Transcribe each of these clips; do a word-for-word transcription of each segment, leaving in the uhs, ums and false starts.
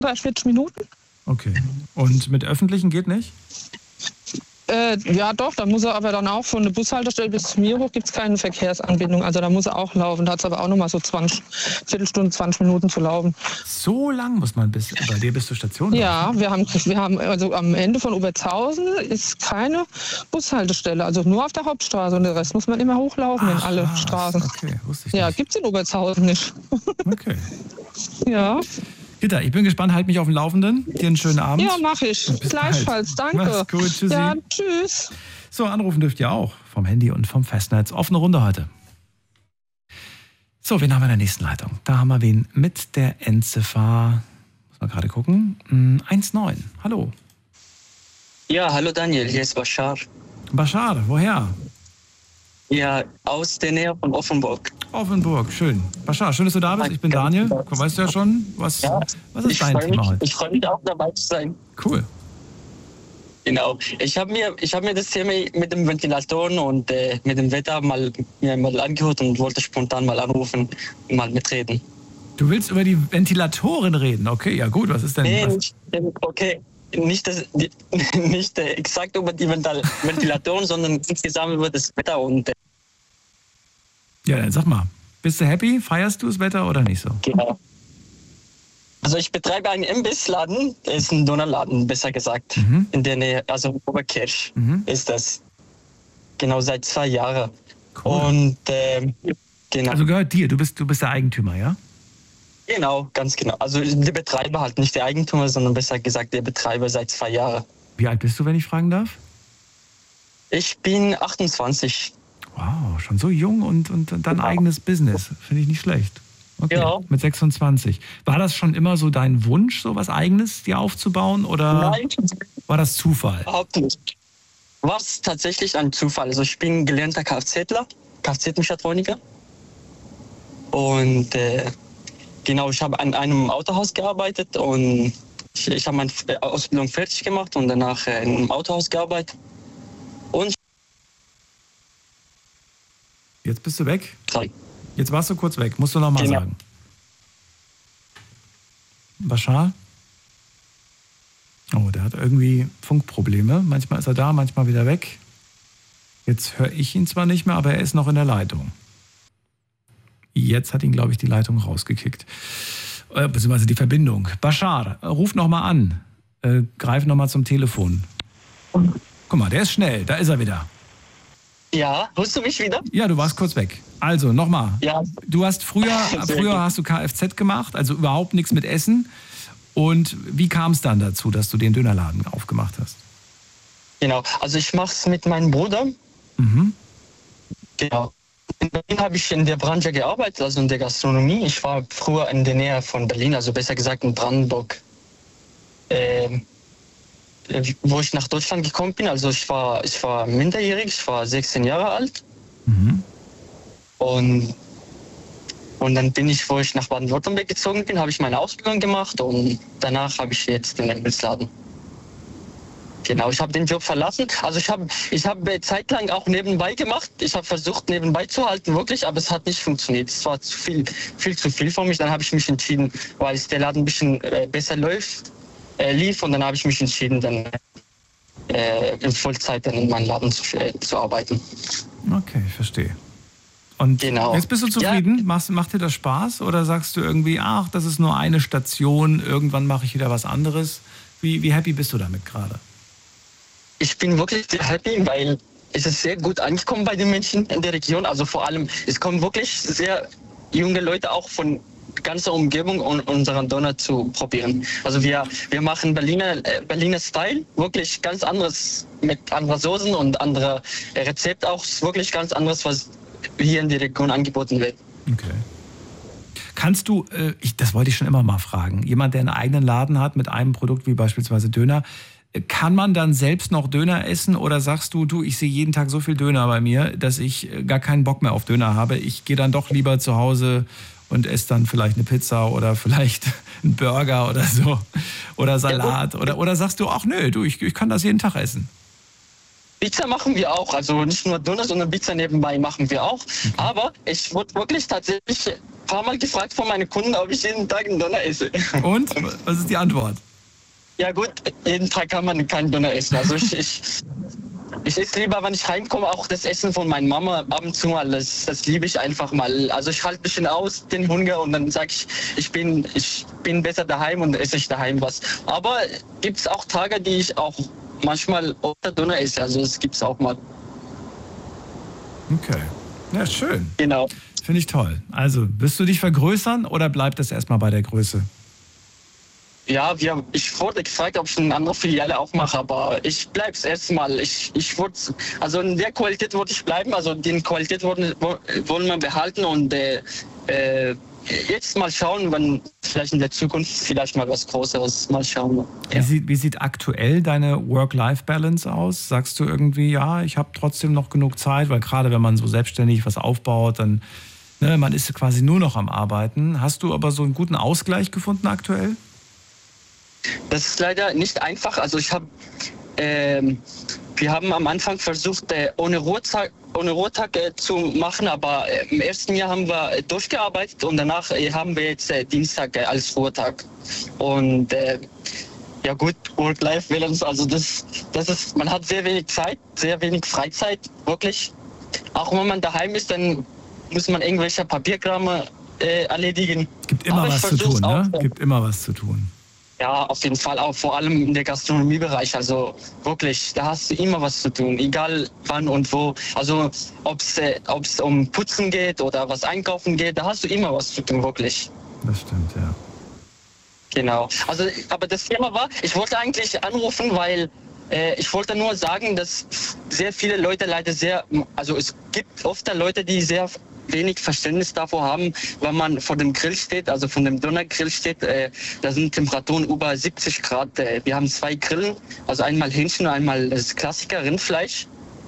dreißig, vierzig Minuten. Okay. Und mit Öffentlichen geht nicht? Äh, ja doch, da muss er aber dann auch von der Bushaltestelle bis zu mir hoch gibt es keine Verkehrsanbindung. Also da muss er auch laufen. Da hat es aber auch nochmal so zwanzig, Viertelstunde, zwanzig Minuten zu laufen. So lang muss man bis, bei dir bis zur Station Ja, laufen? wir haben, wir haben, also am Ende von Obertshausen ist keine Bushaltestelle. Also nur auf der Hauptstraße und den Rest muss man immer hochlaufen Ach, in alle was? Straßen. Okay, wusste ich Ja, nicht. gibt's in Obertshausen nicht. Okay. Ja. Gitta, ich bin gespannt, halt mich auf dem Laufenden. Dir einen schönen Abend. Ja, mache ich. Bis Gleichfalls, bald. danke. Mach's gut, tschüssi. Ja, tschüss. So, anrufen dürft ihr auch. Vom Handy und vom Festnetz. Offene Runde heute. So, wen haben wir in der nächsten Leitung? Da haben wir wen mit der Endziffer, muss man gerade gucken, eins neun. Hallo. Ja, hallo Daniel, hier ist Bashar. Bashar, woher? Ja, aus der Nähe von Offenburg. Offenburg, schön. Bashar, schön, dass du da bist. Ich bin Daniel. Weißt du ja schon, was, ja, was ist ich dein Thema mich, heute? Ich freue mich auch dabei zu sein. Cool. Genau. Ich habe mir, ich hab mir das Thema mit dem Ventilatoren und äh, mit dem Wetter mal, mir mal angehört und wollte spontan mal anrufen und mal mitreden. Du willst über die Ventilatoren reden? Okay, ja gut, was ist denn? Nee, was? nicht, okay. Nicht, das, nicht äh, exakt über die Ventilatoren, sondern insgesamt über das Wetter. Und, äh ja, dann sag mal, bist du happy? Feierst du das Wetter oder nicht so? Genau. Also ich betreibe einen Imbissladen, das ist ein Dönerladen, besser gesagt, mhm. in der Nähe, also in Oberkirch mhm. ist das. Genau seit zwei Jahren. Cool. Und ähm, genau. Also gehört dir, du bist, du bist der Eigentümer, ja? Genau, ganz genau. Also der Betreiber halt, nicht der Eigentümer, sondern besser gesagt der Betreiber seit zwei Jahren. Wie alt bist du, wenn ich fragen darf? Ich bin achtundzwanzig. Wow, schon so jung und, und dann genau. eigenes Business. Finde ich nicht schlecht. Okay, ja. Mit sechsundzwanzig. War das schon immer so dein Wunsch, so was Eigenes dir aufzubauen? Oder Nein. War das Zufall? Überhaupt nicht. War es tatsächlich ein Zufall. Also ich bin gelernter Kfzler, Kfz-Mechatroniker. Und äh, genau, ich habe an einem Autohaus gearbeitet und ich, ich habe meine Ausbildung fertig gemacht und danach äh, in einem Autohaus gearbeitet. Und jetzt bist du weg? Sorry. Jetzt warst du kurz weg. Musst du noch mal genau. sagen. Bashar? Oh, der hat irgendwie Funkprobleme. Manchmal ist er da, manchmal wieder weg. Jetzt höre ich ihn zwar nicht mehr, aber er ist noch in der Leitung. Jetzt hat ihn, glaube ich, die Leitung rausgekickt. Äh, beziehungsweise die Verbindung. Bashar, ruf noch mal an. Äh, greif noch mal zum Telefon. Guck mal, der ist schnell. Da ist er wieder. Ja, hörst du mich wieder? Ja, du warst kurz weg. Also, nochmal. Ja. Du hast früher, früher hast du Kfz gemacht, also überhaupt nichts mit Essen. Und wie kam es dann dazu, dass du den Dönerladen aufgemacht hast? Genau, also ich mache es mit meinem Bruder. Mhm. Genau. In Berlin habe ich in der Branche gearbeitet, also in der Gastronomie. Ich war früher in der Nähe von Berlin, also besser gesagt in Brandenburg. Ähm, wo ich nach Deutschland gekommen bin, also ich war, ich war minderjährig, ich war sechzehn Jahre alt. Mhm. Und, und dann bin ich, wo ich nach Baden-Württemberg gezogen bin, habe ich meine Ausbildung gemacht und danach habe ich jetzt den Imbissladen. Genau, ich habe den Job verlassen. Also ich habe ich hab zeitlang auch nebenbei gemacht. Ich habe versucht, nebenbei zu halten, wirklich, aber es hat nicht funktioniert. Es war zu viel, viel zu viel für mich. Dann habe ich mich entschieden, weil der Laden ein bisschen äh, besser läuft, äh, lief und dann habe ich mich entschieden, dann äh, in Vollzeit dann in meinem Laden zu, äh, zu arbeiten. Okay, verstehe. Und genau. Jetzt bist du zufrieden? Ja. Machst, macht dir das Spaß? Oder sagst du irgendwie, ach, das ist nur eine Station, irgendwann mache ich wieder was anderes? Wie, wie happy bist du damit gerade? Ich bin wirklich sehr happy, weil es ist sehr gut angekommen bei den Menschen in der Region. Also vor allem, es kommen wirklich sehr junge Leute auch von ganzer Umgebung, um unseren Döner zu probieren. Also wir, wir machen Berliner, äh, Berliner Style, wirklich ganz anderes, mit anderen Soßen und andere Rezepte auch, wirklich ganz anderes, was hier in der Region angeboten wird. Okay. Kannst du, äh, ich, das wollte ich schon immer mal fragen, jemand, der einen eigenen Laden hat mit einem Produkt wie beispielsweise Döner, kann man dann selbst noch Döner essen oder sagst du, du, ich sehe jeden Tag so viel Döner bei mir, dass ich gar keinen Bock mehr auf Döner habe. Ich gehe dann doch lieber zu Hause und esse dann vielleicht eine Pizza oder vielleicht einen Burger oder so oder Salat. Oder, oder sagst du, ach nö, du, ich, ich kann das jeden Tag essen. Pizza machen wir auch, also nicht nur Döner, sondern Pizza nebenbei machen wir auch. Okay. Aber ich würde wirklich tatsächlich paar Mal gefragt von meinen Kunden, ob ich jeden Tag einen Döner esse. Und? Was ist die Antwort? Ja gut, jeden Tag kann man keinen Döner essen. Also ich, ich, ich esse lieber, wenn ich heimkomme, auch das Essen von meiner Mama ab und zu mal. Das, das liebe ich einfach mal. Also ich halte ein bisschen aus den Hunger und dann sage ich, ich bin, ich bin besser daheim und esse ich daheim was. Aber gibt es auch Tage, die ich auch manchmal unter Döner esse. Also das gibt es auch mal. Okay. Ja, schön. Genau. Finde ich toll. Also, wirst du dich vergrößern oder bleibt das erstmal bei der Größe? Ja, wir, ich wurde gefragt, ob ich eine andere Filiale aufmache, aber ich bleibe es erstmal. Ich, ich würde, also in der Qualität würde ich bleiben, also die Qualität wollen, wollen wir behalten und äh, äh, jetzt mal schauen, wenn vielleicht in der Zukunft vielleicht mal was Größeres, mal schauen. Ja. Wie, sieht, wie sieht aktuell deine Work-Life-Balance aus? Sagst du irgendwie, ja, ich habe trotzdem noch genug Zeit, weil gerade wenn man so selbstständig was aufbaut, dann, ne, man ist quasi nur noch am Arbeiten. Hast du aber so einen guten Ausgleich gefunden aktuell? Das ist leider nicht einfach. Also ich habe, ähm, wir haben am Anfang versucht, äh, ohne Ruhetag, ohne Ruhetag äh, zu machen, aber äh, im ersten Jahr haben wir äh, durchgearbeitet und danach äh, haben wir jetzt äh, Dienstag äh, als Ruhetag. Und äh, ja gut, Work-Life-Balance, also das, das ist, man hat sehr wenig Zeit, sehr wenig Freizeit, wirklich. Auch wenn man daheim ist, dann muss man irgendwelche Papierkram äh, erledigen. Es gibt immer was zu tun, ne? Es gibt immer was zu tun. Ja, auf jeden Fall, auch vor allem in der Gastronomiebereich. Also wirklich, da hast du immer was zu tun, egal wann und wo. Also ob es äh, ob's um Putzen geht oder was einkaufen geht, da hast du immer was zu tun, wirklich. Das stimmt, ja. Genau. Also, aber das Thema war, ich wollte eigentlich anrufen, weil äh, ich wollte nur sagen, dass sehr viele Leute leider sehr, also es gibt oft da Leute, die sehr wenig Verständnis davor haben, wenn man vor dem Grill steht, also von dem Dönergrill steht, äh, da sind Temperaturen über siebzig Grad. Äh, wir haben zwei Grillen, also einmal Hähnchen und einmal das Klassiker Rindfleisch.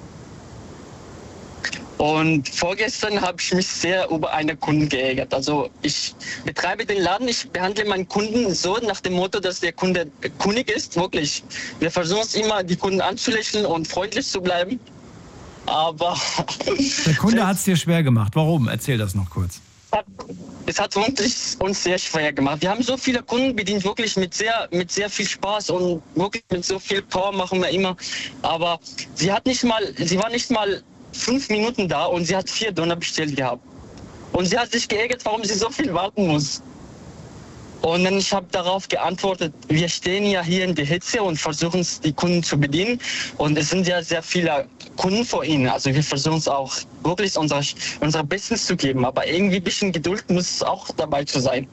Und vorgestern habe ich mich sehr über einen Kunden geärgert. Also ich betreibe den Laden, ich behandle meinen Kunden so nach dem Motto, dass der Kunde kundig ist, wirklich. Wir versuchen es immer, die Kunden anzulächeln und freundlich zu bleiben. Aber der Kunde hat es dir schwer gemacht. Warum? Erzähl das noch kurz. Es hat wirklich uns sehr schwer gemacht. Wir haben so viele Kunden bedient, wirklich mit sehr, mit sehr viel Spaß und wirklich mit so viel Power machen wir immer. Aber sie hat nicht mal, sie war nicht mal fünf Minuten da und sie hat vier Döner bestellt gehabt. Und sie hat sich geärgert, warum sie so viel warten muss. Und dann ich habe darauf geantwortet, wir stehen ja hier in der Hitze und versuchen es, die Kunden zu bedienen. Und es sind ja sehr viele Kunden vor ihnen. Also wir versuchen es auch wirklich unser, unser Bestes zu geben. Aber irgendwie ein bisschen Geduld muss auch dabei zu sein.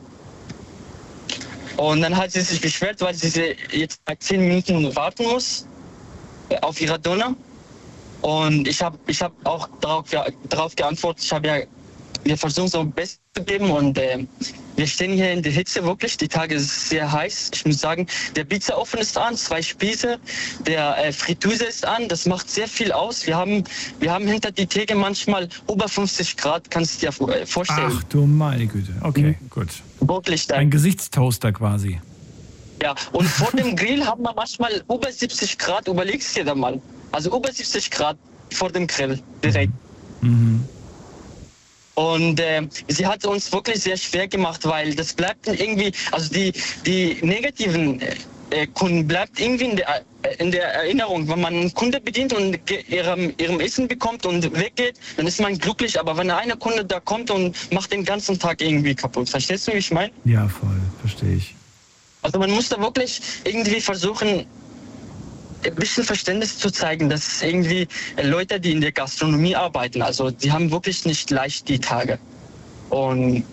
Und dann hat sie sich beschwert, weil sie jetzt bei zehn Minuten warten muss auf ihre Döner. Und ich habe ich hab auch darauf, darauf geantwortet, ich habe ja, wir versuchen es am besten zu geben und äh, wir stehen hier in der Hitze wirklich, die Tage ist sehr heiß. Ich muss sagen, der Pizzaofen ist an, zwei Spieße, der äh, Fritteuse ist an, das macht sehr viel aus. Wir haben, wir haben hinter die Theke manchmal über fünfzig Grad, kannst du dir vorstellen. Ach du meine Güte, okay, mhm. Gut. Wirklich. Dann. Ein Gesichtstoaster quasi. Ja, und vor dem Grill haben wir manchmal über siebzig Grad, überlegst dir da mal. Also über siebzig Grad vor dem Grill, direkt. Mhm. Und äh, sie hat uns wirklich sehr schwer gemacht, weil das bleibt irgendwie, also die, die negativen äh, Kunden bleibt irgendwie in der, in der Erinnerung. Wenn man einen Kunde bedient und ihrem, ihrem Essen bekommt und weggeht, dann ist man glücklich. Aber wenn einer Kunde da kommt und macht den ganzen Tag irgendwie kaputt, verstehst du, wie ich meine? Ja, voll, verstehe ich. Also man muss da wirklich irgendwie versuchen, ein bisschen Verständnis zu zeigen, dass irgendwie Leute, die in der Gastronomie arbeiten, also die haben wirklich nicht leicht die Tage. Und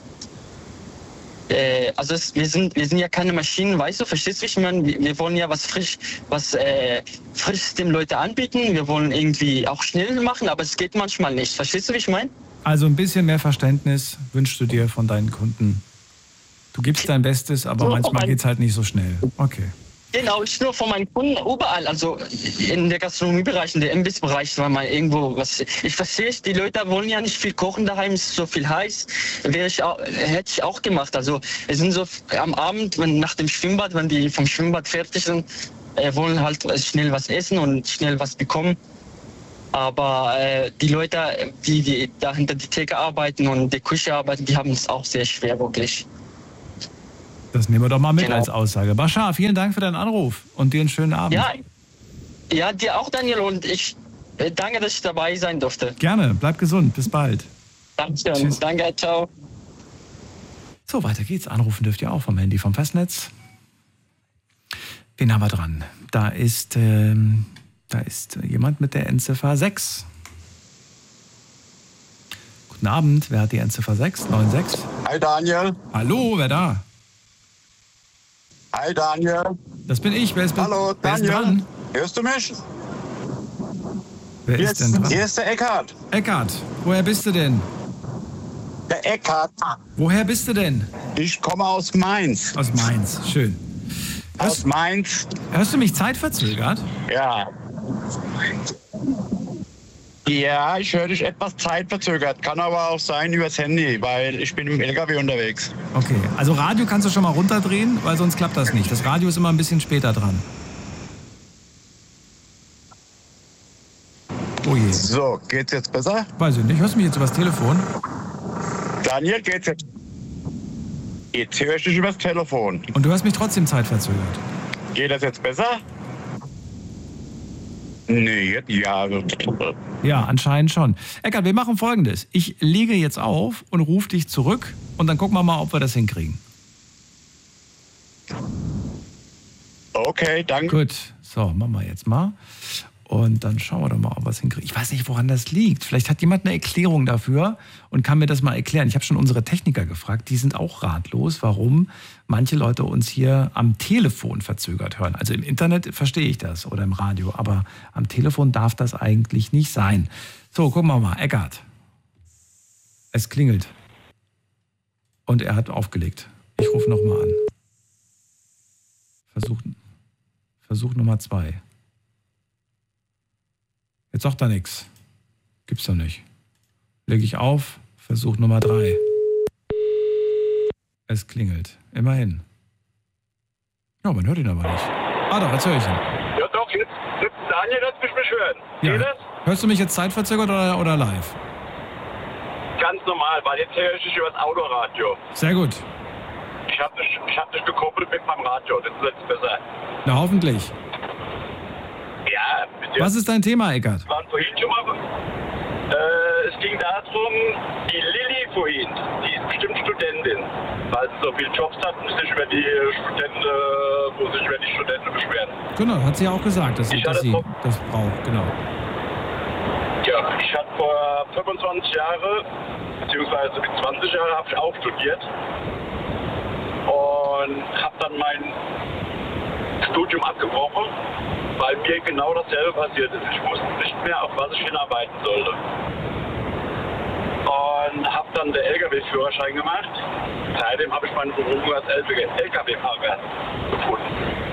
äh, also es, wir sind wir sind ja keine Maschinen, weißt du, verstehst du, ich meine, wir, wir wollen ja was frisch, was äh, frisch dem Leute anbieten, wir wollen irgendwie auch schnell machen, aber es geht manchmal nicht. Verstehst du, wie ich meine? Also ein bisschen mehr Verständnis wünschst du dir von deinen Kunden. Du gibst dein Bestes, aber so, manchmal geht es halt nicht so schnell. Okay. Genau, nicht nur von meinen Kunden, überall, also in der Gastronomiebereich, in der Imbissbereich, weil man irgendwo was, ich verstehe es, die Leute wollen ja nicht viel kochen daheim, es ist so viel heiß, wäre ich auch, hätte ich auch gemacht, also es sind so am Abend, wenn nach dem Schwimmbad, wenn die vom Schwimmbad fertig sind, äh, wollen halt schnell was essen und schnell was bekommen. Aber äh, die Leute, die, die da hinter die Theke arbeiten und die Küche arbeiten, die haben es auch sehr schwer, wirklich. Das nehmen wir doch mal mit Genau. als Aussage. Bashar, vielen Dank für deinen Anruf und dir einen schönen Abend. Ja, ja, dir auch, Daniel, und ich äh, danke, dass ich dabei sein durfte. Gerne, bleib gesund, bis bald. Danke, Tschüss. danke, ciao. So, weiter geht's. Anrufen dürft ihr auch vom Handy, vom Festnetz. Wen haben wir dran? Da ist, ähm, da ist jemand mit der Endziffer sechs. Guten Abend, wer hat die Endziffer sechs? neun sechs. Hi Daniel. Hallo, wer da? Hi Daniel. Das bin ich, wer ist, Hallo wer ist Daniel. dran? Hörst du mich? Wer Hier ist denn dran? Hier ist der Eckhard. Eckart, woher bist du denn? Der Eckhard. Woher bist du denn? Ich komme aus Mainz. Aus Mainz, schön. Aus Hörst, Mainz. hörst du mich zeitverzögert? Ja. Ja, ich höre dich etwas zeitverzögert. Kann aber auch sein übers Handy, weil ich bin im L K W unterwegs. Okay, also Radio kannst du schon mal runterdrehen, weil sonst klappt das nicht. Das Radio ist immer ein bisschen später dran. Oh je. So, geht's jetzt besser? Weiß ich nicht, hörst du mich jetzt übers Telefon? Daniel, geht's jetzt? Jetzt höre ich dich übers Telefon. Und du hörst mich trotzdem zeitverzögert. Geht das jetzt besser? Nee, jetzt, ja. Ja, anscheinend schon. Eckart, wir machen Folgendes. Ich lege jetzt auf und rufe dich zurück und dann gucken wir mal, ob wir das hinkriegen. Okay, danke. Gut, so, machen wir jetzt mal. Und dann schauen wir doch mal, ob wir es hinkriegen. Ich weiß nicht, woran das liegt. Vielleicht hat jemand eine Erklärung dafür und kann mir das mal erklären. Ich habe schon unsere Techniker gefragt, die sind auch ratlos, warum manche Leute uns hier am Telefon verzögert hören. Also im Internet verstehe ich das oder im Radio, aber am Telefon darf das eigentlich nicht sein. So, gucken wir mal. Eckart. Es klingelt. Und er hat aufgelegt. Ich rufe nochmal an. Versuch, Versuch Nummer zwei. Jetzt sagt er nichts. Gibt's doch nicht. Lege ich auf, Versuch Nummer drei. Es klingelt. Immerhin. Ja, man hört ihn aber nicht. Ah doch, jetzt höre ich ihn. Ja doch, jetzt, jetzt Daniel, lässt mich mich hören. Ja. Geht das? Hörst du mich jetzt zeitverzögert oder, oder live? Ganz normal, weil jetzt höre ich dich über das Autoradio. Sehr gut. Ich habe dich, ich hab dich gekoppelt mit meinem Radio, das ist jetzt besser. Na, hoffentlich. Ja, bitte. Was ist dein Thema, Eckart? Wir waren vorhin schon mal. Äh, es ging darum, die Lilly vorhin, die ist bestimmt Studentin. Weil sie so viele Jobs hat und sich über die Studenten, wo sich über die Studenten beschweren. Genau, hat sie ja auch gesagt, dass sie, Ich dass hatte sie so- das braucht. Genau. Ja, ich hatte vor fünfundzwanzig Jahren, beziehungsweise mit zwanzig Jahren habe ich auch studiert. Und habe dann mein Studium abgebrochen, weil mir genau dasselbe passiert ist. Ich wusste nicht mehr, auf was ich hinarbeiten sollte. Und habe dann den L K W-Führerschein gemacht. Seitdem habe ich meine Berufung als L K W-Fahrer gefunden.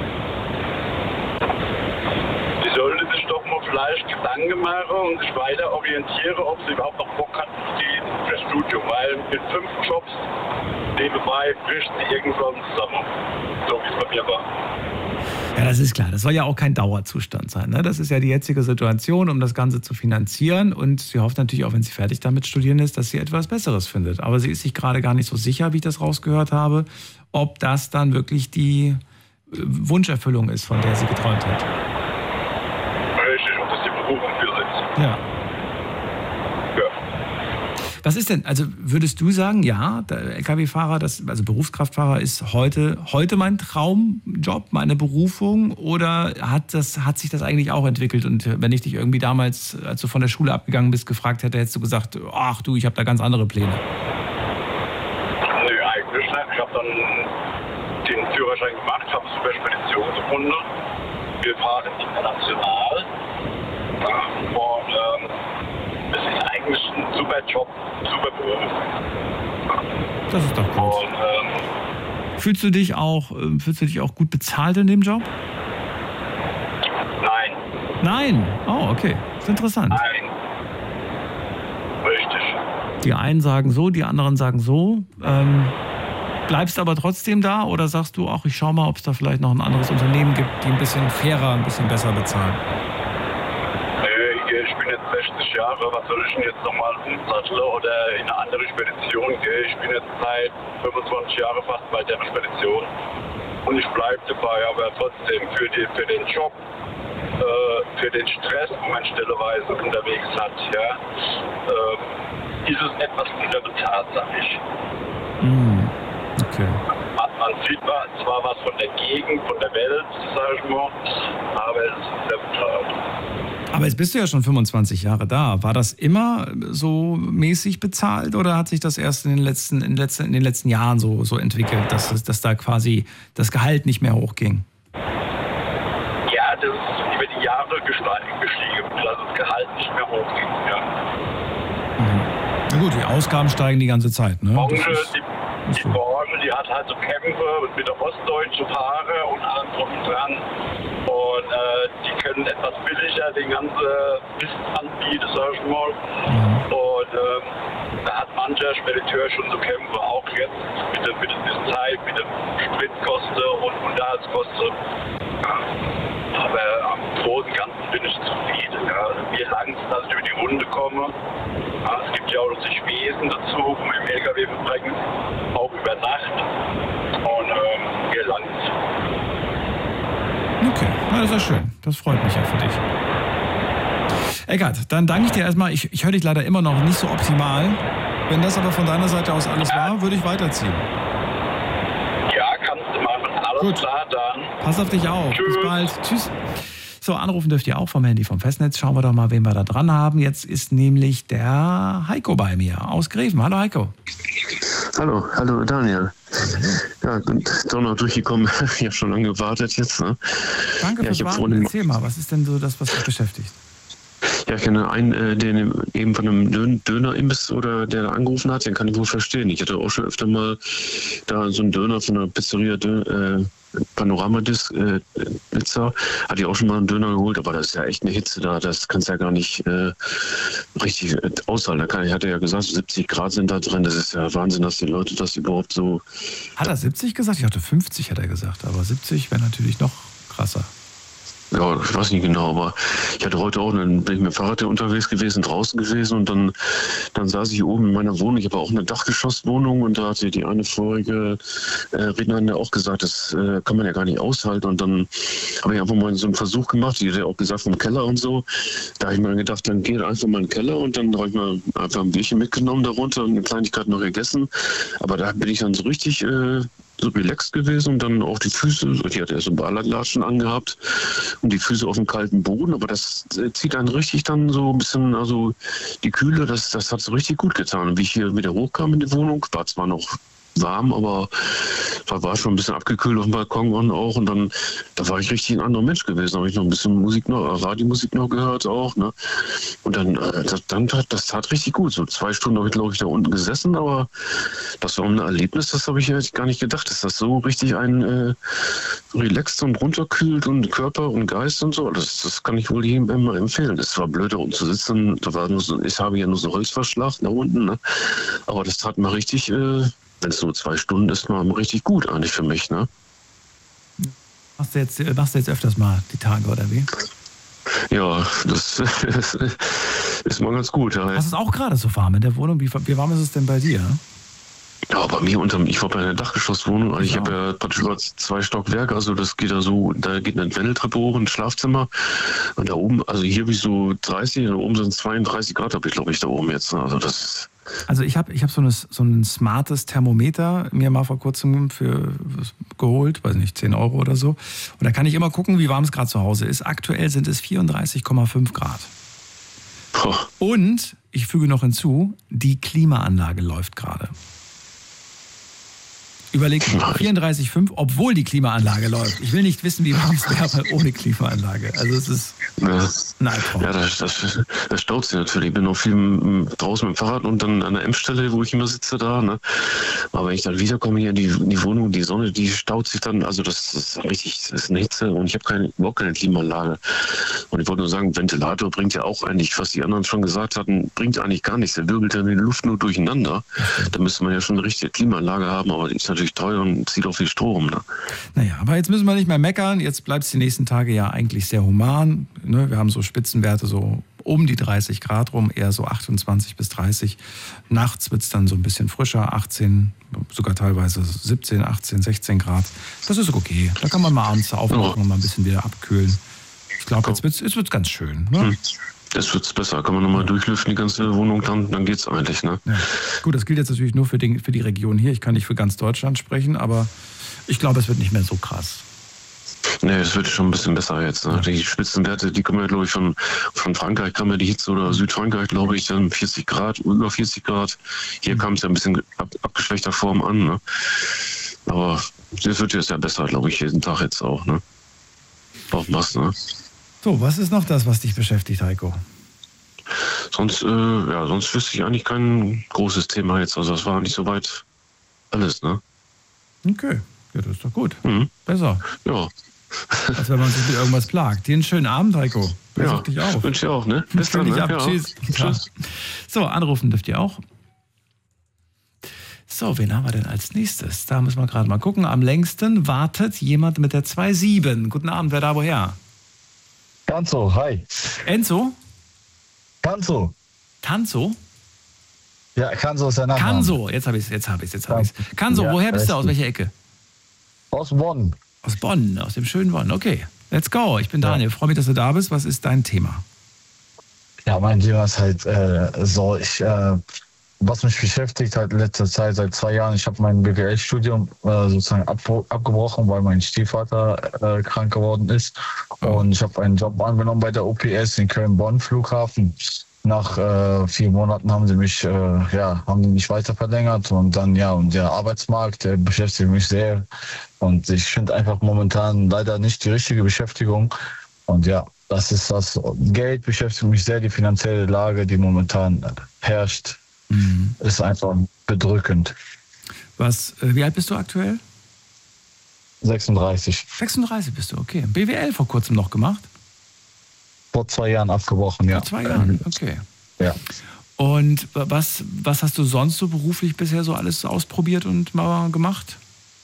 Sie sollte sich doch mal vielleicht Gedanken machen und sich weiter orientieren, ob sie überhaupt noch Bock hat die- für das Studium. Weil mit fünf Jobs nebenbei bricht sie irgendwann zusammen. So wie es bei mir war. Ja, das ist klar. Das soll ja auch kein Dauerzustand sein. Ne? Das ist ja die jetzige Situation, um das Ganze zu finanzieren. Und sie hofft natürlich auch, wenn sie fertig damit studieren ist, dass sie etwas Besseres findet. Aber sie ist sich gerade gar nicht so sicher, wie ich das rausgehört habe, ob das dann wirklich die äh, Wunscherfüllung ist, von der sie geträumt hat. Richtig, ob das die Berufung für sie ist. Ja. Ja. Was ist denn, also würdest du sagen, ja, der L K W-Fahrer, das, also Berufskraftfahrer ist heute, heute mein Traumjob, meine Berufung, oder hat, das, hat sich das eigentlich auch entwickelt? Und wenn ich dich irgendwie damals, als du von der Schule abgegangen bist, gefragt hätte, hättest du gesagt, ach du, ich habe da ganz andere Pläne. Nö, eigentlich nicht. Ich habe dann den Führerschein gemacht, habe super Spedition gefunden. Wir fahren international. Ja, und ähm, es ist eigentlich ein super Job, super Beruf. Das ist doch gut. Und ähm, Fühlst du dich auch, äh, fühlst du dich auch gut bezahlt in dem Job? nein, Nein. Oh, okay. Das ist interessant. nein. Richtig. Die einen sagen so, die anderen sagen so. Ähm, bleibst aber trotzdem da oder sagst du, ach, ich schau mal, ob es da vielleicht noch ein anderes Unternehmen gibt, die ein bisschen fairer, ein bisschen besser bezahlen? Nö, ich bin jetzt sechzig Jahre, was soll ich denn jetzt nochmal umsatteln oder in eine andere Spedition gehen? Ich bin jetzt seit fünfundzwanzig Jahren fast bei der Spedition und ich bleibe dabei, aber trotzdem für, die, für den Job, äh, für den Stress, wo man stelleweise unterwegs hat, ja, äh, ist es etwas unterbezahlt, sag ich. Mm, okay. Man, man sieht zwar was von der Gegend, von der Welt, sag ich mal, aber es ist unterbezahlt. Aber jetzt bist du ja schon fünfundzwanzig Jahre da. War das immer so mäßig bezahlt oder hat sich das erst in den letzten, in den letzten, in den letzten Jahren so, so entwickelt, dass, dass da quasi das Gehalt nicht mehr hochging? Ja, das ist über die Jahre gestiegen, dass das Gehalt nicht mehr hochging. Ja. Mhm. Na gut, die Ausgaben steigen die ganze Zeit, ne? Branche, Ist, die, die so. Branche, die hat halt so Kämpfe mit der ostdeutschen Fahrer und allem drum und dran. Und äh, die können etwas billiger den ganzen Mist anbieten, sag ich mal. Mhm. Und äh, da hat mancher Spediteur schon so Kämpfe, auch jetzt mit der, mit der Zeit, mit der Spritkosten und Unterhaltskosten. Ja. Aber am Großen und Ganzen bin ich zufrieden. Ja. Mir langt es, dass ich über die Runde komme. Ja, es gibt ja auch noch die Spesen dazu, um im L K W zu bringen, auch über Nacht. Und äh, mir langt es. Okay, na, das ist ja schön. Das freut mich ja für dich. Eckart, dann danke ich dir erstmal. Ich, ich höre dich leider immer noch nicht so optimal. Wenn das aber von deiner Seite aus alles war, würde ich weiterziehen. Ja, kannst du machen. Alles Gut. Klar, dann. Pass auf dich auf. Tschüss. Bis bald. Tschüss. So, anrufen dürft ihr auch vom Handy vom Festnetz. Schauen wir doch mal, wen wir da dran haben. Jetzt ist nämlich der Heiko bei mir aus Greven. Hallo Heiko. Hallo, hallo Daniel. Ja, bin doch noch durchgekommen. Ich habe schon lange gewartet jetzt. Ne? Danke ja, fürs Warten. Erzähl mal, was ist denn so das, was dich beschäftigt? Ja, ich kenne einen, äh, der eben von einem Dön- Döner-Imbiss oder der da angerufen hat, den kann ich wohl verstehen. Ich hatte auch schon öfter mal da so einen Döner von einer Pizzeria, Dö- äh, Panoramadis äh, Pizza, hatte ich auch schon mal einen Döner geholt, aber das ist ja echt eine Hitze da, das kannst du ja gar nicht äh, richtig äh, aushalten. Da kann, ich hatte ja gesagt, siebzig Grad sind da drin, das ist ja Wahnsinn, dass die Leute das überhaupt so... Hat er siebzig gesagt? Ich hatte fünfzig, hat er gesagt, aber siebzig wäre natürlich noch krasser. Ja, ich weiß nicht genau, aber ich hatte heute auch, dann bin ich mit dem Fahrrad unterwegs gewesen, draußen gewesen und dann, dann saß ich oben in meiner Wohnung. Ich habe auch eine Dachgeschosswohnung und da hatte die eine vorige äh, Rednerin ja auch gesagt, das äh, kann man ja gar nicht aushalten. Und dann habe ich einfach mal so einen Versuch gemacht, die hat ja auch gesagt vom Keller und so. Da habe ich mir gedacht, dann geht einfach mal in den Keller und dann habe ich mal einfach ein Bierchen mitgenommen darunter und eine Kleinigkeit noch gegessen. Aber da bin ich dann so richtig... Äh, so relaxed gewesen und dann auch die Füße, die hat ja so Ballerlatschen angehabt und die Füße auf dem kalten Boden, aber das zieht dann richtig dann so ein bisschen, also die Kühle, das, das hat so richtig gut getan. Und wie ich hier wieder hochkam in die Wohnung, war zwar noch warm, aber da war schon ein bisschen abgekühlt auf dem Balkon und auch und dann, da war ich richtig ein anderer Mensch gewesen, da habe ich noch ein bisschen Musik noch, Radiomusik noch gehört auch, ne? Und dann, das, dann, das tat richtig gut, so zwei Stunden habe ich glaube ich da unten gesessen, aber das war ein Erlebnis, das habe ich ja gar nicht gedacht, dass das so richtig einen äh, relaxt und runterkühlt und Körper und Geist und so, das, das kann ich wohl jedem immer empfehlen. Es war blöd da unten zu sitzen, da war nur so, ich habe ja nur so Holzverschlag da unten, ne? Aber das tat mir richtig, äh, wenn es nur zwei Stunden ist, mal richtig gut eigentlich für mich, ne? Machst du jetzt, machst du jetzt öfters mal die Tage, oder wie? Ja, das ist mal ganz gut. Ja. Hast du es auch gerade so warm in der Wohnung? Wie, wie warm ist es denn bei dir? Ja, bei mir unterm, ich war bei einer Dachgeschosswohnung, also ich habe ja praktisch über zwei Stockwerke, also das geht da so, da geht eine Wendeltreppe hoch, ein Schlafzimmer und da oben, also hier habe ich so dreißig, da oben sind zweiunddreißig Grad, habe ich glaube ich da oben jetzt, also das... Also ich habe ich hab so, so ein smartes Thermometer mir mal vor kurzem für geholt, weiß nicht, zehn Euro oder so. Und da kann ich immer gucken, wie warm es gerade zu Hause ist. Aktuell sind es vierunddreißig Komma fünf Grad. Puh. Und ich füge noch hinzu, die Klimaanlage läuft gerade. Überleg vierunddreißig Komma fünf, obwohl die Klimaanlage läuft. Ich will nicht wissen, wie warm es wäre ohne Klimaanlage. Also es ist ja. ein Albtraum. Ja, das, das, das staut sich natürlich. Ich bin noch viel draußen mit dem Fahrrad und dann an der M-Stelle, wo ich immer sitze da. Ne? Aber wenn ich dann wiederkomme hier in die, in die Wohnung, die Sonne, die staut sich dann. Also das, das ist richtig, das ist eine Hitze und ich habe keine, überhaupt keine Klimaanlage. Und ich wollte nur sagen, Ventilator bringt ja auch eigentlich, was die anderen schon gesagt hatten, bringt eigentlich gar nichts. Der wirbelt ja die Luft nur durcheinander. Da müsste man ja schon eine richtige Klimaanlage haben, aber die ist natürlich teuer und zieht auch viel Strom. Ne? Naja, aber jetzt müssen wir nicht mehr meckern. Jetzt bleibt es die nächsten Tage ja eigentlich sehr human. Ne? Wir haben so Spitzenwerte so um die dreißig Grad rum, eher so achtundzwanzig bis dreißig. Nachts wird es dann so ein bisschen frischer, achtzehn, sogar teilweise siebzehn, achtzehn, sechzehn Grad. Das ist okay. Da kann man mal abends aufmachen und mal ein bisschen wieder abkühlen. Ich glaube, jetzt wird es jetzt wird's ganz schön. Ne? Hm. Jetzt wird es besser. Kann man nochmal durchlüften, die ganze Wohnung, dann, dann geht es eigentlich. Ne? Ja. Gut, das gilt jetzt natürlich nur für, den, für die Region hier. Ich kann nicht für ganz Deutschland sprechen, aber ich glaube, es wird nicht mehr so krass. Nee, es wird schon ein bisschen besser jetzt. Ne? Die Spitzenwerte, die kommen ja, glaube ich, von, von Frankreich, kam ja die Hitze, oder Südfrankreich, glaube ich, dann vierzig Grad, über vierzig Grad. Hier kam es ja ein bisschen ab, abgeschwächter Form an. Ne? Aber es wird jetzt ja besser, glaube ich, jeden Tag jetzt auch. Ne? Auch was, ne? So, was ist noch das, was dich beschäftigt, Heiko? Sonst, äh, ja, sonst wüsste ich eigentlich kein großes Thema jetzt. Also das war nicht so weit alles, ne? Okay, ja, das ist doch gut. Mhm. Besser. Ja. Als wenn man sich mit irgendwas plagt. Dir einen schönen Abend, Heiko. Pass auf dich auf. Wünsche ich auch, ne? Bis dann, ne? Ab. Ja. Tschüss. Tschüss. So, anrufen dürft ihr auch. So, wen haben wir denn als nächstes? Da müssen wir gerade mal gucken. Am längsten wartet jemand mit der zwei sieben. Guten Abend, wer da woher? Tanzo, hi. Enzo? Tanzo. Tanzo? Ja, Kanzo ist der Name. Kanzo, jetzt habe ich es, jetzt habe ich es, jetzt habe ich es. Kanzo, Ja, woher bist du? richtig. Aus welcher Ecke? Aus Bonn. Aus Bonn, aus dem schönen Bonn. Okay, let's go. Ich bin Daniel. Freue mich, dass du da bist. Was ist dein Thema? Ja, mein Thema ist halt äh, so, ich, äh, was mich beschäftigt halt in letzter Zeit, seit zwei Jahren, ich habe mein B W L-Studium äh, sozusagen ab, abgebrochen, weil mein Stiefvater äh, krank geworden ist. Und ich habe einen Job angenommen bei der O P S in Köln-Bonn Flughafen. Nach äh, vier Monaten haben sie mich, äh, ja, haben die mich weiter verlängert und dann, ja, und der Arbeitsmarkt, der beschäftigt mich sehr. Und ich finde einfach momentan leider nicht die richtige Beschäftigung. Und ja, das ist das. Geld beschäftigt mich sehr, die finanzielle Lage, die momentan herrscht, mhm. ist einfach bedrückend. Was, äh, wie alt bist du aktuell? sechsunddreißig. sechsunddreißig bist du, okay. B W L vor kurzem noch gemacht? Vor zwei Jahren abgebrochen, ja. Vor zwei Jahren, okay. Ja. Und was, was hast du sonst so beruflich bisher so alles ausprobiert und mal gemacht?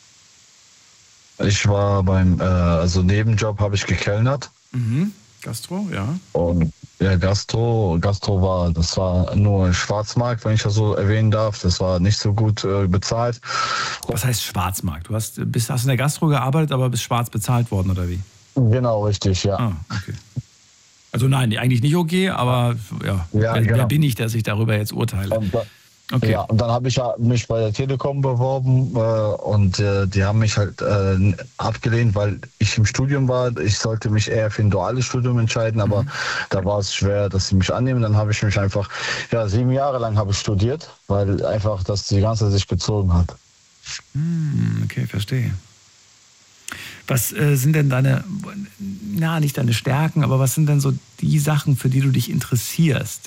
Ich war beim, äh, also Nebenjob habe ich gekellnert. Mhm. Gastro, ja. Und ja, Gastro, Gastro war, das war nur Schwarzmarkt, wenn ich das so erwähnen darf. Das war nicht so gut äh, bezahlt. Was heißt Schwarzmarkt? Du hast, bist, hast in der Gastro gearbeitet, aber bist schwarz bezahlt worden, oder wie? Genau, richtig, ja. Ah, okay. Also nein, eigentlich nicht okay, aber ja, ja wer, genau. wer bin ich, dass ich darüber jetzt urteile? Und, okay. Ja, und dann habe ich ja mich bei der Telekom beworben äh, und äh, die haben mich halt äh, abgelehnt, weil ich im Studium war. Ich sollte mich eher für ein duales Studium entscheiden, aber mhm. da war es schwer, dass sie mich annehmen. Dann habe ich mich einfach, ja, sieben Jahre lang habe ich studiert, weil einfach das die ganze Zeit sich gezogen hat. Hm, okay, verstehe. Was äh, sind denn deine, na, nicht deine Stärken, aber was sind denn so die Sachen, für die du dich interessierst?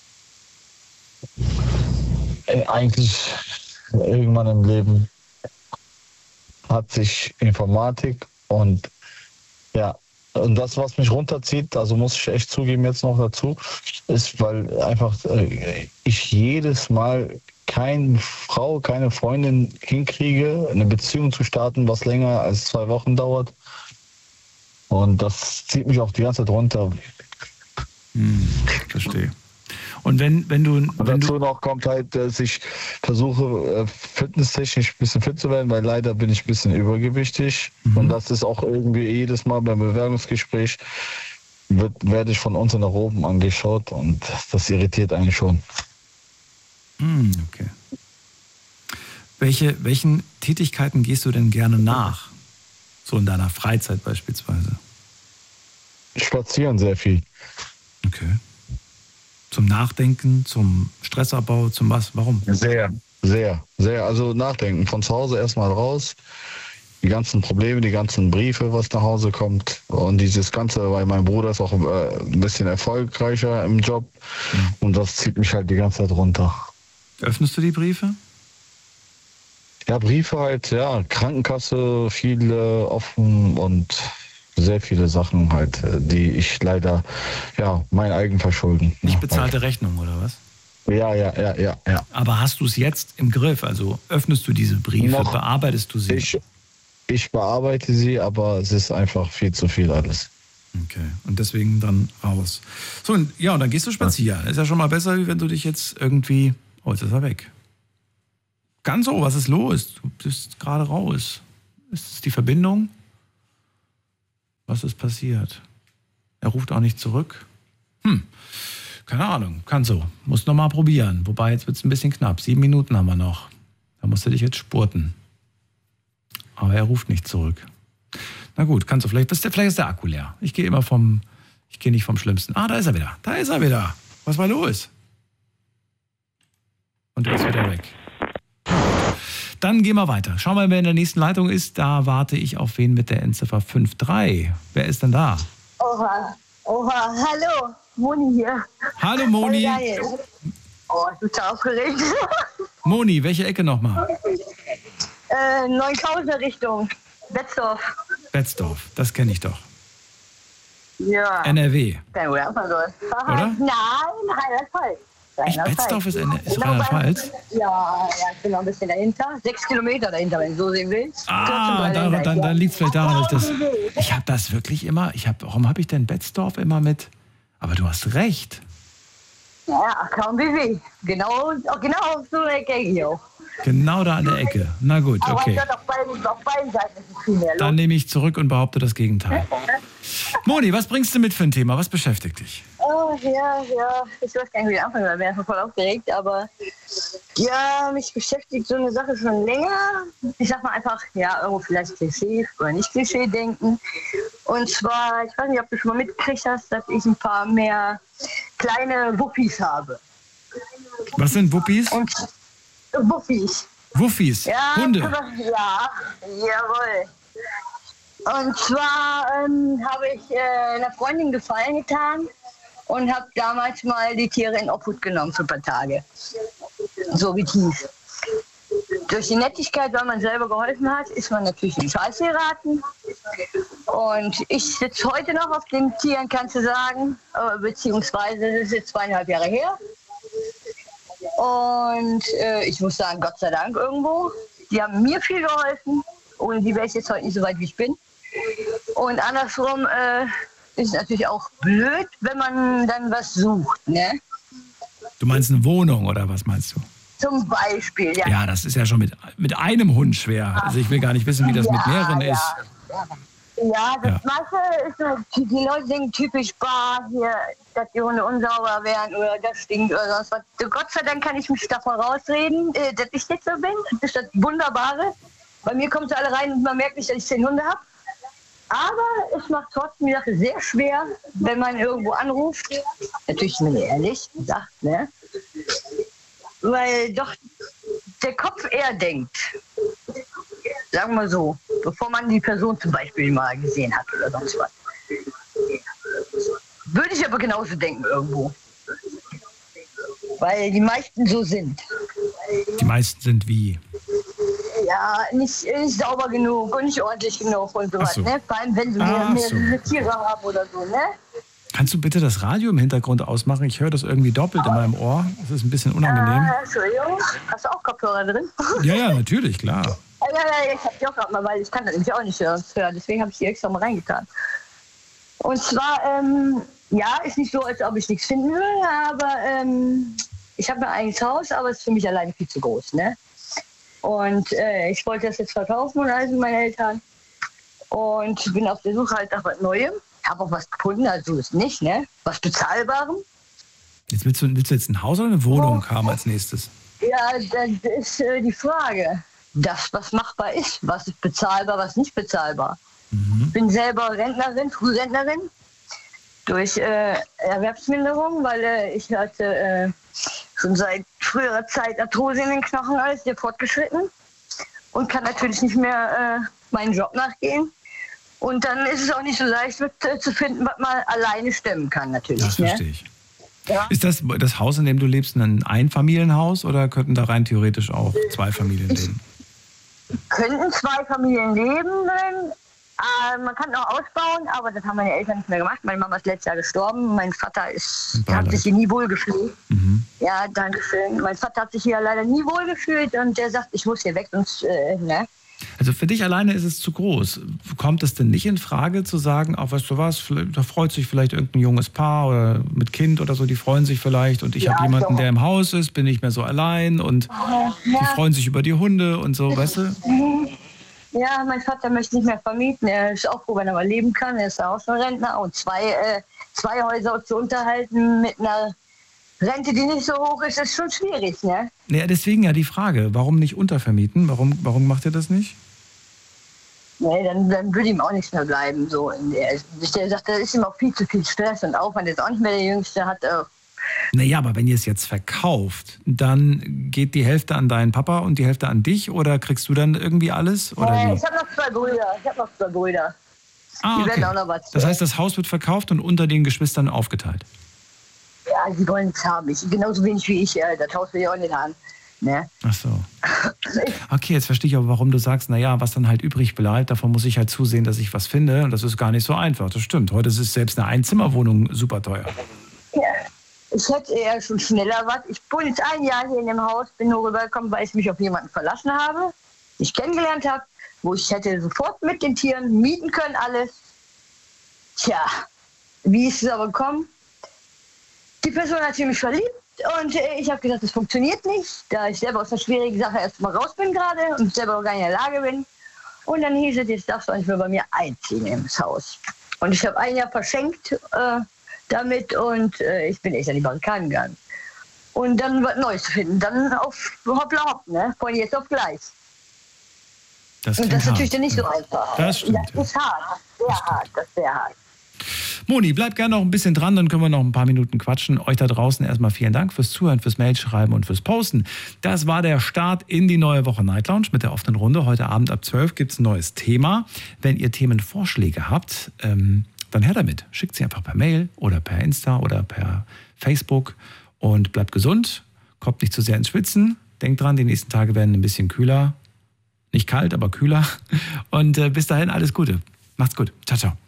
Eigentlich irgendwann im Leben hat sich Informatik und ja, und das, was mich runterzieht, also muss ich echt zugeben jetzt noch dazu, ist, weil einfach äh, ich jedes Mal keine Frau, keine Freundin hinkriege, eine Beziehung zu starten, was länger als zwei Wochen dauert. Und das zieht mich auch die ganze Zeit runter. Hm, verstehe. Und wenn, wenn du... Und wenn dazu du noch kommt halt, dass ich versuche, fitnesstechnisch ein bisschen fit zu werden, weil leider bin ich ein bisschen übergewichtig. Mhm. Und das ist auch irgendwie jedes Mal beim Bewerbungsgespräch, wird, werde ich von unten nach oben angeschaut und das irritiert einen schon. Hm, okay. Welche, welchen Tätigkeiten gehst du denn gerne nach? So in deiner Freizeit beispielsweise? Spazieren sehr viel. Okay. Zum Nachdenken, zum Stressabbau, zum was? Warum? Sehr, sehr, sehr. Also nachdenken. Von zu Hause erstmal raus. Die ganzen Probleme, die ganzen Briefe, was nach Hause kommt. Und dieses Ganze, weil mein Bruder ist auch äh, ein bisschen erfolgreicher im Job. Mhm. Und das zieht mich halt die ganze Zeit runter. Öffnest du die Briefe? Ja, Briefe halt, ja. Krankenkasse, viele offen und sehr viele Sachen halt, die ich leider, ja, mein eigen verschulden. Nicht bezahlte Rechnung oder was? Ja, ja, ja, ja, ja. Aber hast du es jetzt im Griff? Also öffnest du diese Briefe, Noch bearbeitest du sie? Ich, ich bearbeite sie, aber es ist einfach viel zu viel alles. Okay, und deswegen dann raus. So, und, ja, und dann gehst du spazieren. Ist ja schon mal besser, wie wenn du dich jetzt irgendwie... Oh, jetzt ist er weg. Ganz so, was ist los? Du bist gerade raus. Ist es die Verbindung? Was ist passiert? Er ruft auch nicht zurück. Hm, keine Ahnung, kann so. Muss noch mal probieren. Wobei, jetzt wird es ein bisschen knapp. Sieben Minuten haben wir noch. Da musst du dich jetzt spurten. Aber er ruft nicht zurück. Na gut, kannst du. Vielleicht, vielleicht ist der Akku leer. Ich gehe immer vom, ich gehe nicht vom Schlimmsten. Ah, da ist er wieder. Da ist er wieder. Was war los? Und er ist wieder weg. Dann gehen wir weiter. Schauen wir mal, wer in der nächsten Leitung ist. Da warte ich auf wen mit der Endziffer fünf drei. Wer ist denn da? Oha, oha, hallo, Moni hier. Hallo Moni. Geil. Oh, ich bin total aufgeregt. Moni, welche Ecke nochmal? Äh, Neunkausen Richtung Betzdorf. Betzdorf, das kenne ich doch. Ja. N R W. Kein Oder? Oder? Nein, Rheinland-Pfalz. Echt, Betzdorf ist, in, ist Rheinland-Pfalz? Ja, ja, genau, ein bisschen dahinter. Sechs Kilometer dahinter, wenn du so sehen willst. Ah, da, dann, dann liegt es vielleicht daran, dass ich das... Ich habe das wirklich immer... Ich hab, warum habe ich denn Betzdorf immer mit... Aber du hast recht. Ja, kaum wie weh. Genau, genau auf so einer Ecke hier auch. Genau da an der Ecke. Na gut, okay. Aber auf beiden, auf beiden Seiten ist es viel mehr los. Dann nehme ich zurück und behaupte das Gegenteil. Moni, was bringst du mit für ein Thema? Was beschäftigt dich? Oh, ja, ja. Ich weiß gar nicht, wie ich anfangen soll. Ich bin voll aufgeregt, aber ja, mich beschäftigt so eine Sache schon länger. Ich sag mal einfach, ja, irgendwo vielleicht Klischee oder nicht Klischee denken. Und zwar, ich weiß nicht, ob du schon mal mitgekriegt hast, dass ich ein paar mehr kleine Wuppis habe. Was sind Wuppis? Und Wuffis. Wuffis, Ja, Hunde. Ja, jawohl. Und zwar ähm, habe ich äh, einer Freundin Gefallen getan und habe damals mal die Tiere in Obhut genommen für ein paar Tage. So wie tief. Durch die Nettigkeit, weil man selber geholfen hat, ist man natürlich in Scheiße geraten. Und ich sitze heute noch auf den Tieren, kannst du sagen, beziehungsweise das ist jetzt zweieinhalb Jahre her. Und äh, ich muss sagen, Gott sei Dank irgendwo. Die haben mir viel geholfen. Ohne die wäre ich jetzt heute nicht so weit, wie ich bin. Und andersrum äh, ist es natürlich auch blöd, wenn man dann was sucht, ne? Du meinst eine Wohnung oder was meinst du? Zum Beispiel, ja. Ja, das ist ja schon mit, mit einem Hund schwer. Also ich will gar nicht wissen, wie das ja, mit mehreren ja, ist. Ja, ja das Ja. meiste ist so, die Leute denken typisch bar hier, dass die Hunde unsauber werden oder das stinkt oder sonst was. Gott sei Dank kann ich mich davon rausreden, äh, dass ich nicht so bin. Das ist das Wunderbare. Bei mir kommen sie alle rein und man merkt nicht, dass ich zehn Hunde habe. Aber es macht trotzdem die Sache sehr schwer, wenn man irgendwo anruft. Natürlich nur ehrlich gesagt, ne? Weil doch der Kopf eher denkt. Sagen wir so, bevor man die Person zum Beispiel mal gesehen hat oder sonst was. Würde ich aber genauso denken irgendwo. Weil die meisten so sind. Die meisten sind wie? Ja, nicht, nicht sauber genug und nicht ordentlich genug und so Ach was, so. ne? Vor allem, wenn sie Ach mehr, so. mehr Tiere haben oder so, ne? Kannst du bitte das Radio im Hintergrund ausmachen? Ich höre das irgendwie doppelt in meinem Ohr. Das ist ein bisschen unangenehm. Äh, Entschuldigung, hast du auch Kopfhörer drin? Ja, ja, natürlich, klar. Ja, ja, ja, ich hab die auch gerade mal, weil ich kann das nämlich auch nicht hören. Deswegen habe ich die extra mal reingetan. Und zwar, ähm, ja, ist nicht so, als ob ich nichts finden würde, aber ähm, ich habe mein eigenes Haus, aber es ist für mich alleine viel zu groß, ne? Und äh, ich wollte das jetzt verkaufen und alles mit meinen Eltern. Und bin auf der Suche halt nach was Neuem. Habe auch was gefunden, also ist nicht, ne? Was Bezahlbarem. Jetzt willst du, willst du jetzt ein Haus oder eine Wohnung Oh. haben als nächstes? Ja, das ist äh, die Frage. Das, was machbar ist, was ist bezahlbar, was nicht bezahlbar. Mhm. Ich bin selber Rentnerin, Frührentnerin, durch äh, Erwerbsminderung, weil äh, ich hatte äh, schon seit früherer Zeit Arthrose in den Knochen, alles sehr fortgeschritten und kann natürlich nicht mehr äh, meinen Job nachgehen. Und dann ist es auch nicht so leicht mit, äh, zu finden, was man alleine stemmen kann natürlich. Das ne? verstehe ich. Ja. Ist das das Haus, in dem du lebst, ein Einfamilienhaus oder könnten da rein theoretisch auch zwei Familien leben? Könnten zwei Familien leben drin. Äh, man kann auch ausbauen, aber das haben meine Eltern nicht mehr gemacht. Meine Mama ist letztes Jahr gestorben. Mein Vater ist, Beileid. hat sich hier nie wohlgefühlt. Mhm. Ja, danke schön. Mein Vater hat sich hier leider nie wohlgefühlt und der sagt, ich muss hier weg, sonst, äh, ne? Also für dich alleine ist es zu groß. Kommt es denn nicht in Frage zu sagen, auch weißt du was, da freut sich vielleicht irgendein junges Paar oder mit Kind oder so, die freuen sich vielleicht und ich Ja, habe jemanden, doch. der im Haus ist, bin nicht mehr so allein und die Ja. freuen sich über die Hunde und so, weißt du? Ja, mein Vater möchte nicht mehr vermieten. Er ist auch froh, wenn er mal leben kann. Er ist ja auch schon Rentner. Und zwei, äh, zwei Häuser zu unterhalten mit einer Rente, die nicht so hoch ist, ist schon schwierig, ne? Ja, deswegen ja die Frage, warum nicht untervermieten? Warum, warum macht ihr das nicht? Nee, dann, dann würde ihm auch nichts mehr bleiben. So in der, der sagt, da ist ihm auch viel zu viel Stress und Aufwand. Er ist auch nicht mehr der Jüngste, hat auch. Naja, aber wenn ihr es jetzt verkauft, dann geht die Hälfte an deinen Papa und die Hälfte an dich oder kriegst du dann irgendwie alles? Oder Äh, wie? ich habe noch zwei Brüder. Ich habe noch zwei Brüder. Ah, Die werden okay. auch noch was. Das heißt, das Haus wird verkauft und unter den Geschwistern aufgeteilt. Ja, sie wollen es haben. Ich, genauso wenig wie ich. Äh, das Haus will ich auch nicht haben. Ne? Ach so. Okay, jetzt verstehe ich aber, warum du sagst, naja, was dann halt übrig bleibt, davon muss ich halt zusehen, dass ich was finde. Und das ist gar nicht so einfach. Das stimmt. Heute ist selbst eine Einzimmerwohnung super teuer. Ja. Ich hätte eher schon schneller was. Ich wohne jetzt ein Jahr hier in dem Haus, bin nur rübergekommen, weil ich mich auf jemanden verlassen habe, ich kennengelernt habe, wo ich hätte sofort mit den Tieren mieten können, alles. Tja, wie ist es aber gekommen? Die Person hat sich in mich verliebt und äh, ich habe gesagt, das funktioniert nicht, da ich selber aus einer schwierigen Sache erst mal raus bin gerade und selber gar nicht in der Lage bin. Und dann hieß es, jetzt darfst du nicht mehr bei mir einziehen ins Haus. Und ich habe ein Jahr verschenkt äh, damit und äh, ich bin echt an die Barrikaden gegangen. Und dann was Neues zu finden, dann auf hoppla hopp, ne? Von jetzt auf gleich. Das Und das ist natürlich hart. dann nicht so Ja. einfach. Das stimmt, Das ist hart, sehr Das hart, das ist sehr hart. Moni, bleib gerne noch ein bisschen dran, dann können wir noch ein paar Minuten quatschen. Euch da draußen erstmal vielen Dank fürs Zuhören, fürs Mailschreiben und fürs Posten. Das war der Start in die neue Woche Night Lounge mit der offenen Runde. Heute Abend ab zwölf gibt es ein neues Thema. Wenn ihr Themenvorschläge habt, ähm, dann her damit. Schickt sie einfach per Mail oder per Insta oder per Facebook und bleibt gesund. Kommt nicht zu sehr ins Schwitzen. Denkt dran, die nächsten Tage werden ein bisschen kühler. Nicht kalt, aber kühler. Und äh, bis dahin alles Gute. Macht's gut. Ciao, ciao.